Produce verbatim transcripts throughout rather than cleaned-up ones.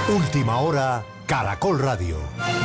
Última hora, Caracol Radio.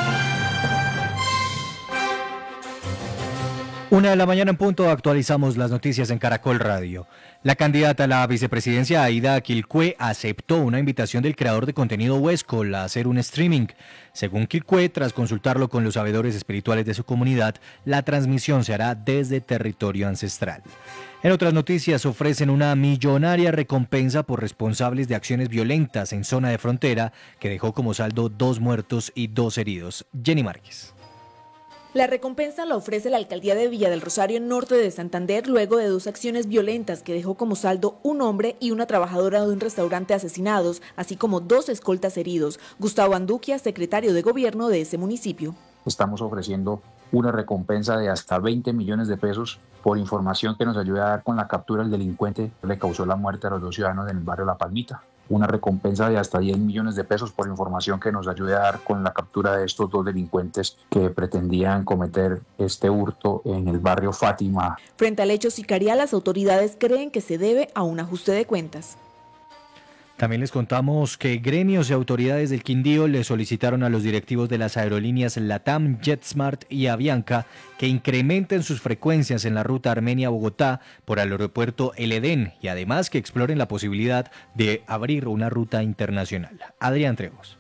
Una de la mañana en punto actualizamos las noticias en Caracol Radio. La candidata a la vicepresidencia Aida Quilcue aceptó una invitación del creador de contenido Huescol a hacer un streaming. Según Quilcue, tras consultarlo con los sabedores espirituales de su comunidad, la transmisión se hará desde territorio ancestral. En otras noticias, ofrecen una millonaria recompensa por responsables de acciones violentas en zona de frontera que dejó como saldo dos muertos y dos heridos. Jenny Márquez. La recompensa la ofrece la alcaldía de Villa del Rosario, norte de Santander, luego de dos acciones violentas que dejó como saldo un hombre y una trabajadora de un restaurante asesinados, así como dos escoltas heridos. Gustavo Anduquia, secretario de gobierno de ese municipio. Estamos ofreciendo una recompensa de hasta veinte millones de pesos por información que nos ayude a dar con la captura del delincuente que le causó la muerte a los dos ciudadanos en el barrio La Palmita. Una recompensa de hasta diez millones de pesos por información que nos ayude a dar con la captura de estos dos delincuentes que pretendían cometer este hurto en el barrio Fátima. Frente al hecho sicarial, las autoridades creen que se debe a un ajuste de cuentas. También les contamos que gremios y autoridades del Quindío le solicitaron a los directivos de las aerolíneas LATAM, JetSmart y Avianca que incrementen sus frecuencias en la ruta Armenia-Bogotá por el aeropuerto El Edén y además que exploren la posibilidad de abrir una ruta internacional. Adrián Trejos.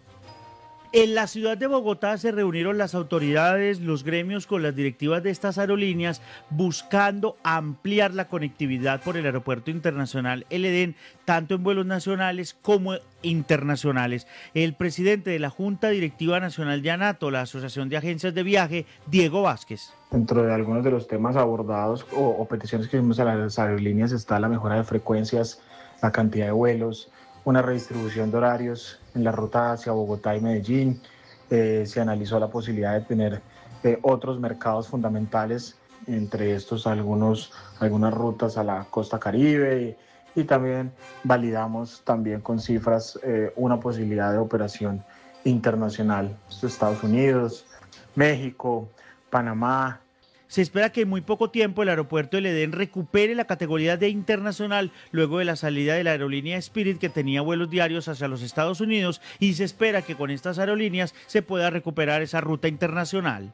En la ciudad de Bogotá se reunieron las autoridades, los gremios con las directivas de estas aerolíneas buscando ampliar la conectividad por el aeropuerto internacional El Edén, tanto en vuelos nacionales como internacionales. El presidente de la Junta Directiva Nacional de ANATO, la Asociación de Agencias de Viaje, Diego Vázquez. Dentro de algunos de los temas abordados o, o peticiones que hicimos a las aerolíneas está la mejora de frecuencias, la cantidad de vuelos, una redistribución de horarios en la ruta hacia Bogotá y Medellín. Eh, se analizó la posibilidad de tener eh, otros mercados fundamentales, entre estos algunos, algunas rutas a la costa Caribe y, y también validamos también con cifras eh, una posibilidad de operación internacional. Estados Unidos, México, Panamá. Se espera que en muy poco tiempo el aeropuerto del Edén recupere la categoría de internacional luego de la salida de la aerolínea Spirit, que tenía vuelos diarios hacia los Estados Unidos, y se espera que con estas aerolíneas se pueda recuperar esa ruta internacional.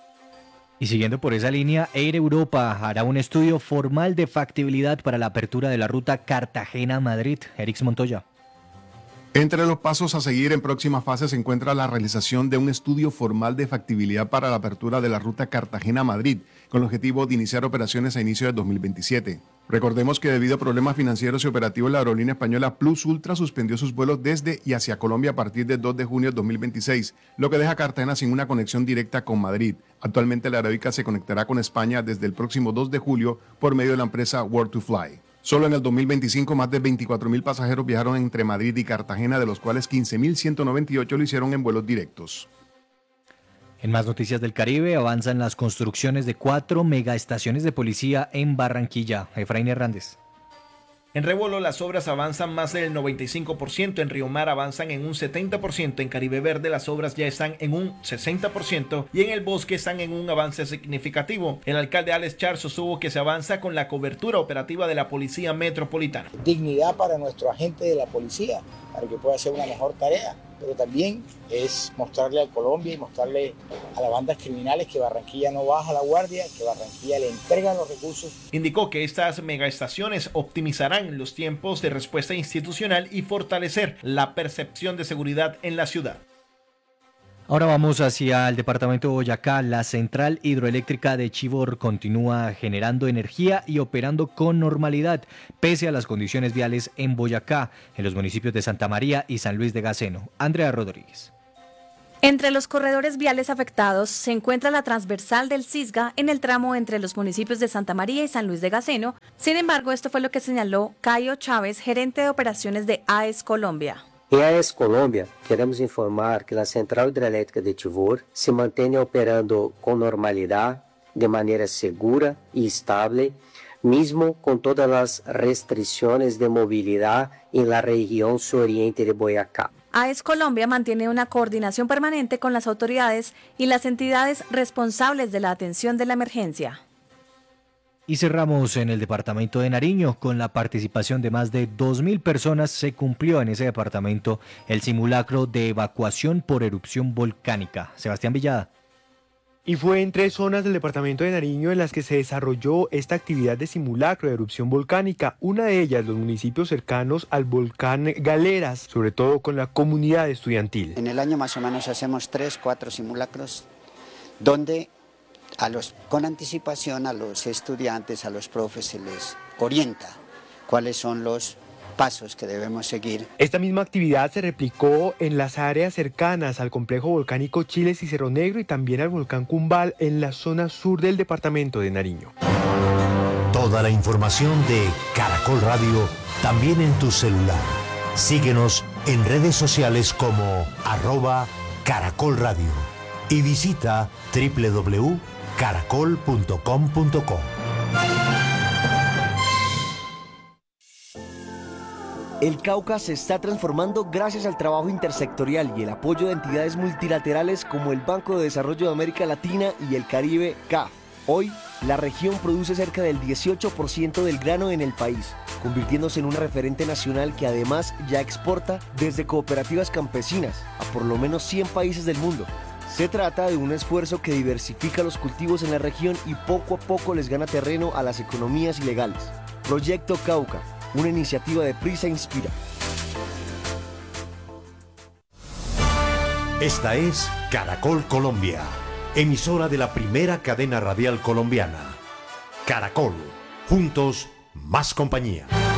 Y siguiendo por esa línea, Air Europa hará un estudio formal de factibilidad para la apertura de la ruta Cartagena-Madrid. Erix Montoya. Entre los pasos a seguir en próxima fase se encuentra la realización de un estudio formal de factibilidad para la apertura de la ruta Cartagena-Madrid, con el objetivo de iniciar operaciones a inicio de dos mil veintisiete. Recordemos que debido a problemas financieros y operativos, la aerolínea española Plus Ultra suspendió sus vuelos desde y hacia Colombia a partir del dos de junio de dos mil veintiséis, lo que deja a Cartagena sin una conexión directa con Madrid. Actualmente la aeróbica se conectará con España desde el próximo dos de julio por medio de la empresa World to Fly. Solo en el dos mil veinticinco, más de veinticuatro mil pasajeros viajaron entre Madrid y Cartagena, de los cuales quince mil ciento noventa y ocho lo hicieron en vuelos directos. En más noticias del Caribe, avanzan las construcciones de cuatro megaestaciones de policía en Barranquilla. Efraín Hernández. En Rebolo las obras avanzan más del noventa y cinco por ciento, en Río Mar avanzan en un setenta por ciento, en Caribe Verde las obras ya están en un sesenta por ciento y en el Bosque están en un avance significativo. El alcalde Alex Char sostuvo que se avanza con la cobertura operativa de la Policía Metropolitana. Dignidad para nuestro agente de la policía, para que pueda hacer una mejor tarea, pero también es mostrarle a Colombia y mostrarle a las bandas criminales que Barranquilla no baja la guardia, que Barranquilla le entrega los recursos. Indicó que estas megaestaciones optimizarán los tiempos de respuesta institucional y fortalecer la percepción de seguridad en la ciudad. Ahora vamos hacia el departamento de Boyacá. La central hidroeléctrica de Chivor continúa generando energía y operando con normalidad, pese a las condiciones viales en Boyacá, en los municipios de Santa María y San Luis de Gaceno. Andrea Rodríguez. Entre los corredores viales afectados se encuentra la transversal del Cisga en el tramo entre los municipios de Santa María y San Luis de Gaceno. Sin embargo, esto fue lo que señaló Caio Chávez, gerente de operaciones de A E S Colombia. Em A E S Colômbia, queremos informar que a Central Hidrelétrica de Chivor se mantém operando com normalidade, de maneira segura e estável, mesmo com todas as restrições de mobilidade em la região suroriente de Boyacá. A E S Colombia mantiene una coordinación permanente con las autoridades y las entidades responsables de la atención de la emergencia. Y cerramos en el departamento de Nariño. Con la participación de más de dos mil personas se cumplió en ese departamento el simulacro de evacuación por erupción volcánica. Sebastián Villada. Y fue en tres zonas del departamento de Nariño en las que se desarrolló esta actividad de simulacro de erupción volcánica, una de ellas los municipios cercanos al volcán Galeras, sobre todo con la comunidad estudiantil. En el año más o menos hacemos tres, cuatro simulacros, donde a los, con anticipación a los estudiantes, a los profes se les orienta cuáles son los pasos que debemos seguir. Esta misma actividad se replicó en las áreas cercanas al complejo volcánico Chiles y Cerro Negro y también al volcán Cumbal en la zona sur del departamento de Nariño. Toda la información de Caracol Radio también en tu celular. Síguenos en redes sociales como arroba Caracol Radio y visita doble u doble u doble u punto caracol punto com punto co. El Cauca se está transformando gracias al trabajo intersectorial y el apoyo de entidades multilaterales como el Banco de Desarrollo de América Latina y el Caribe, C A F. Hoy, la región produce cerca del dieciocho por ciento del grano en el país, convirtiéndose en un referente nacional que además ya exporta desde cooperativas campesinas a por lo menos cien países del mundo. Se trata de un esfuerzo que diversifica los cultivos en la región y poco a poco les gana terreno a las economías ilegales. Proyecto Cauca, una iniciativa de Prisa Inspira. Esta es Caracol Colombia, emisora de la primera cadena radial colombiana. Caracol, juntos, más compañía.